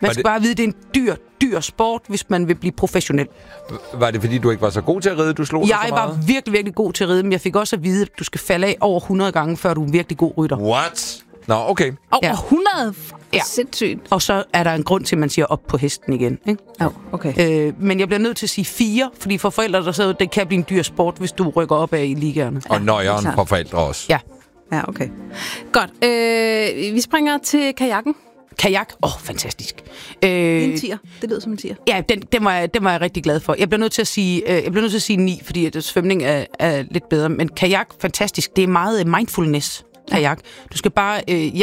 Man skal bare vide, at det er en dyr sport, hvis man vil blive professionel. Var det, fordi du ikke var så god til at ride, du slog dig så meget? Jeg var virkelig, virkelig god til at ride, men jeg fik også at vide, at du skal falde af over 100 gange, før du er en virkelig god rytter. What? Nå, okay. Over 100? Ja. Sindssygt. Og så er der en grund til, at man siger op på hesten igen. Ikke? Ja, okay. Men jeg bliver nødt til at sige 4, fordi for forældre, der sidder, det kan blive en dyr sport, hvis du rykker op af i ligaerne. Og nøjeren for forældre også. Ja. Ja, okay. Godt. Vi springer til kajakken. Kajak. Fantastisk. En 10'er. Det lyder som en 10'er. Ja, den var jeg rigtig glad for. Jeg bliver nødt til at sige 9, fordi svømning er lidt bedre. Men kajak, fantastisk. Det er meget mindfulness. Kajak. Du skal bare...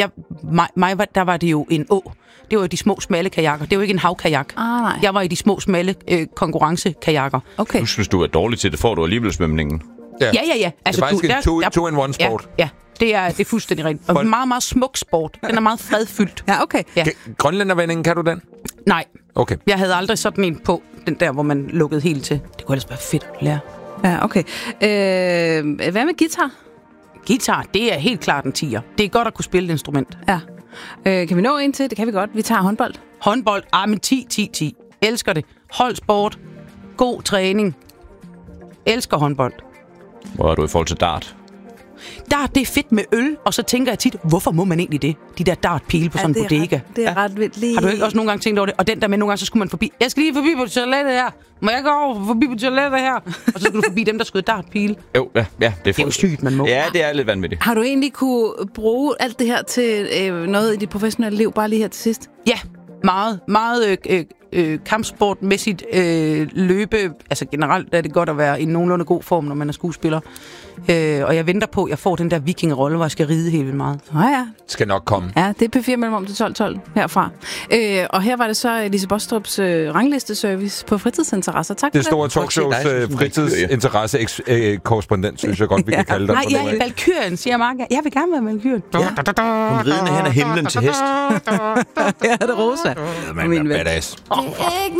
der var det jo en å. Det var jo de små, smalle kajakker. Det er jo ikke en havkajak. Nej. Jeg var i de små, smalle konkurrencekajakker. Okay. Du synes, du er dårlig til det, får du alligevel svømningen. Ja. Altså, det er faktisk en two-in-one-sport. Ja, det er fuldstændig rent. Og en meget, meget smuk sport. Den er meget fredfyldt. Ja, okay. Ja. Grønlændervendingen, kan du den? Nej. Okay. Jeg havde aldrig sådan en på, den der, hvor man lukkede helt til. Det kunne ellers være fedt at lære. Ja, okay. Hvad med guitar? Guitar, det er helt klart en 10'er. Det er godt at kunne spille et instrument. Ja. Kan vi nå ind til? Det kan vi godt. Vi tager håndbold. Håndbold, men 10. Elsker det. Holdsport. God træning. Elsker håndbold. Hvor er du i forhold til dart? Dart, det er fedt med øl, og så tænker jeg tit, hvorfor må man egentlig det? De der dartpile på sådan en bodega. Det er ret vildt lige. Har du ikke også nogle gange tænkt over det? Og den der med, nogle gange, så skulle man forbi. Jeg skal lige forbi på toilettet her. Må jeg gå over forbi på toilettet her? Og så skulle du forbi dem, der skød dartpile. Jo, ja, det er jo sygt, man må. Ja, det er lidt vanvittigt. Har du egentlig kunne bruge alt det her til noget i dit professionelle liv, bare lige her til sidst? Ja, meget kampsportmæssigt løbe. Altså generelt er det godt at være i nogenlunde god form, når man er skuespiller. Og jeg venter på, at jeg får den der vikingerolle, hvor jeg skal ride helt vildt meget. Ja. Skal nok komme. Ja, det er P4 mellem om til 12 herfra. Og her var det så Lise Bostrups ranglisteservice på fritidsinteresser. Tak for det. Det store talkshows fritidsinteresse-korrespondent, synes jeg godt, vi kan kalde dig. Nej, jeg er Valkyrien, siger Mark. Jeg vil gerne være Valkyrien. Ja. Hun ridende hen ad himlen til hest. Ja, det er Rosa. Man er badass.